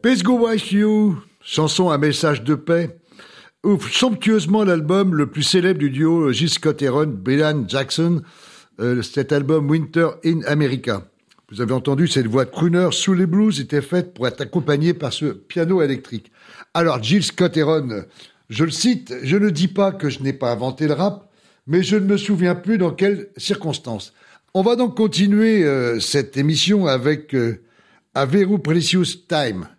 Peace Go With You, chanson à message de paix, ouvre somptueusement l'album le plus célèbre du duo Jill Scott Heron, Brian Jackson, cet album Winter in America. Vous avez entendu, cette voix de crooner sous les blues était faite pour être accompagnée par ce piano électrique. Alors Jill Scott Heron, je le cite, « Je ne dis pas que je n'ai pas inventé le rap, mais je ne me souviens plus dans quelles circonstances. » On va donc continuer cette émission avec A Very Precious Time.